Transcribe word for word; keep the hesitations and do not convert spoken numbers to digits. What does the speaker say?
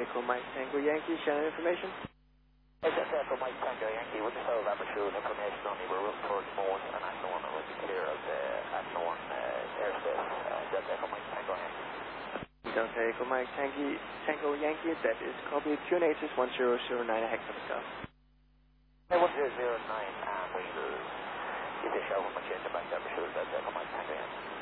Echo Mike Tango Yankee, Shannon information. Delta Echo Mike Tango Yankee, with the cell Aberdeen information on the route towards Mourne and Athlone, and we'll be clear of the Athlone uh, airspace. Uh, Delta Echo Mike Tango Yankee. Delta Echo Mike Tango, Tango Yankee, that is copy Q N H is one zero zero nine, a hectare south. one zero zero nine, and we will give you a shout when we change the back to Aberdeen, Delta Echo Mike Tango Yankee.